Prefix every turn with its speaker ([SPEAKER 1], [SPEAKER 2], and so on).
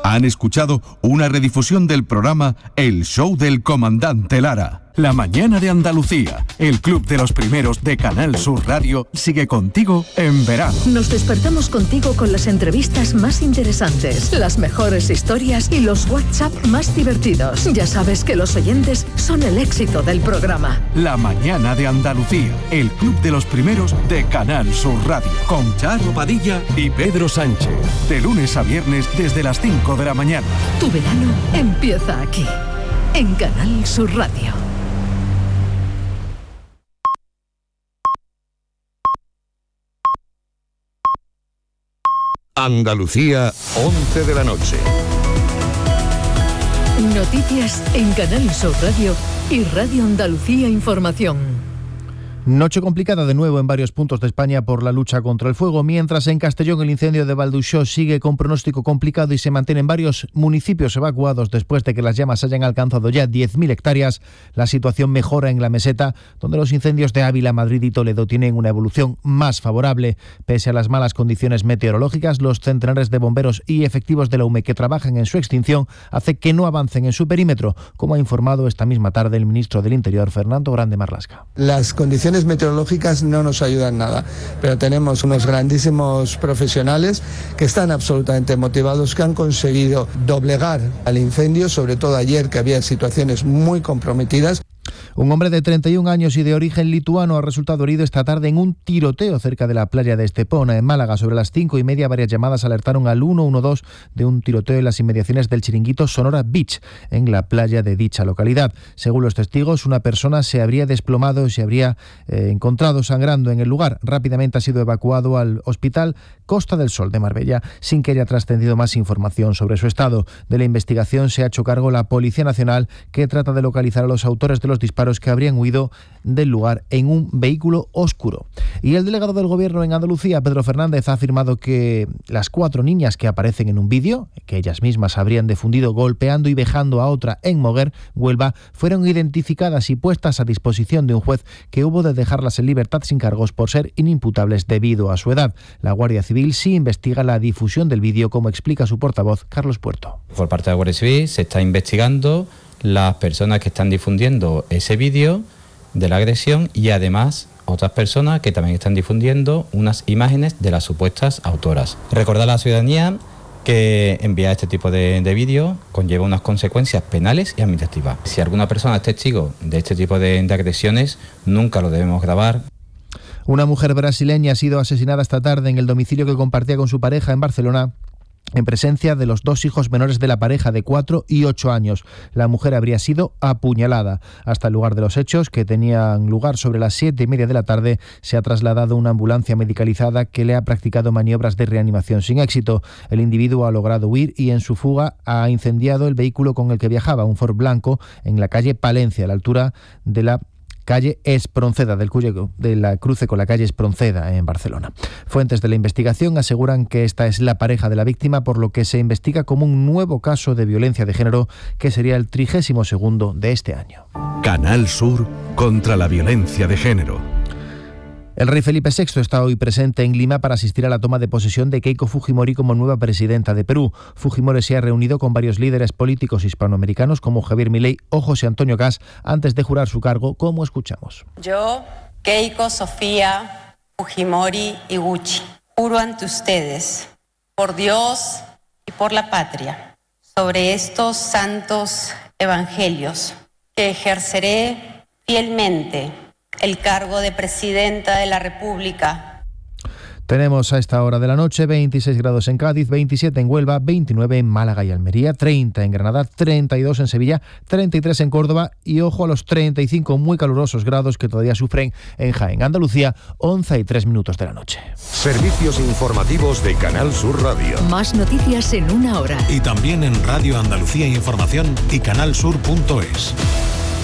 [SPEAKER 1] Han escuchado una redifusión del programa El Show del Comandante Lara. La mañana de Andalucía, el club de los primeros de Canal Sur Radio, sigue contigo en verano.
[SPEAKER 2] Nos despertamos contigo con las entrevistas más interesantes, las mejores historias y los WhatsApp más divertidos. Ya sabes que los oyentes son el éxito del programa.
[SPEAKER 1] La mañana de Andalucía, el club de los primeros de Canal Sur Radio, con Charo Padilla y Pedro Sánchez. De lunes a viernes desde las 5 de la mañana.
[SPEAKER 2] Tu verano empieza aquí, en Canal Sur Radio.
[SPEAKER 3] Andalucía, 11 de la noche.
[SPEAKER 2] Noticias en Canal Sur Radio y Radio Andalucía Información.
[SPEAKER 4] Noche complicada de nuevo en varios puntos de España por la lucha contra el fuego, mientras en Castellón el incendio de Valduxó sigue con pronóstico complicado y se mantienen varios municipios evacuados después de que las llamas hayan alcanzado ya 10.000 hectáreas. La situación mejora en la meseta, donde los incendios de Ávila, Madrid y Toledo tienen una evolución más favorable. Pese a las malas condiciones meteorológicas, los centenares de bomberos y efectivos de la UME que trabajan en su extinción hace que no avancen en su perímetro, como ha informado esta misma tarde el ministro del Interior, Fernando Grande Marlasca.
[SPEAKER 5] Las condiciones meteorológicas no nos ayudan nada, pero tenemos unos grandísimos profesionales que están absolutamente motivados, que han conseguido doblegar al incendio, sobre todo ayer que había situaciones muy comprometidas.
[SPEAKER 4] Un hombre de 31 años y de origen lituano ha resultado herido esta tarde en un tiroteo cerca de la playa de Estepona, en Málaga. Sobre las 5:30, varias llamadas alertaron al 112 de un tiroteo en las inmediaciones del chiringuito Sonora Beach, en la playa de dicha localidad. Según los testigos, una persona se habría desplomado y se habría encontrado sangrando en el lugar. Rápidamente ha sido evacuado al hospital Costa del Sol de Marbella, sin que haya trascendido más información sobre su estado. De la investigación se ha hecho cargo la Policía Nacional, que trata de localizar a los autores de los disparos que habrían huido del lugar en un vehículo oscuro. Y el delegado del Gobierno en Andalucía, Pedro Fernández, ha afirmado que las 4 niñas que aparecen en un vídeo, que ellas mismas habrían difundido golpeando y vejando a otra en Moguer, Huelva, fueron identificadas y puestas a disposición de un juez, que hubo de dejarlas en libertad sin cargos por ser inimputables debido a su edad. La Guardia Civil sí investiga la difusión del vídeo, como explica su portavoz, Carlos Puerto.
[SPEAKER 6] Por parte de la Guardia Civil se está investigando las personas que están difundiendo ese vídeo de la agresión y además otras personas que también están difundiendo unas imágenes de las supuestas autoras. Recordar a la ciudadanía que enviar este tipo de vídeo conlleva unas consecuencias penales y administrativas. Si alguna persona es testigo de este tipo de agresiones, nunca lo debemos grabar.
[SPEAKER 4] Una mujer brasileña ha sido asesinada esta tarde en el domicilio que compartía con su pareja en Barcelona, en presencia de los 2 hijos menores de la pareja, de 4 y 8 años. La mujer habría sido apuñalada. Hasta el lugar de los hechos, que tenían lugar sobre las 7:30 de la tarde, se ha trasladado una ambulancia medicalizada que le ha practicado maniobras de reanimación sin éxito. El individuo ha logrado huir y en su fuga ha incendiado el vehículo con el que viajaba, un Ford blanco, en la calle Palencia, a la altura de la calle Espronceda, de la cruce con la calle Espronceda en Barcelona. Fuentes de la investigación aseguran que esta es la pareja de la víctima, por lo que se investiga como un nuevo caso de violencia de género, que sería el 32º de este año.
[SPEAKER 1] Canal Sur contra la violencia de género.
[SPEAKER 4] El rey Felipe VI está hoy presente en Lima para asistir a la toma de posesión de Keiko Fujimori como nueva presidenta de Perú. Fujimori se ha reunido con varios líderes políticos hispanoamericanos como Javier Milei o José Antonio Caz antes de jurar su cargo, como escuchamos.
[SPEAKER 7] Yo, Keiko Sofía Fujimori Iguchi, juro ante ustedes, por Dios y por la patria, sobre estos santos evangelios, que ejerceré fielmente el cargo de presidenta de la República.
[SPEAKER 4] Tenemos a esta hora de la noche 26 grados en Cádiz, 27 en Huelva, 29 en Málaga y Almería, 30 en Granada, 32 en Sevilla, 33 en Córdoba y ojo a los 35 muy calurosos grados que todavía sufren en Jaén. Andalucía, 11:03 de la noche.
[SPEAKER 3] Servicios informativos de Canal Sur Radio.
[SPEAKER 2] Más noticias en una hora.
[SPEAKER 8] Y también en Radio Andalucía Información y canalsur.es.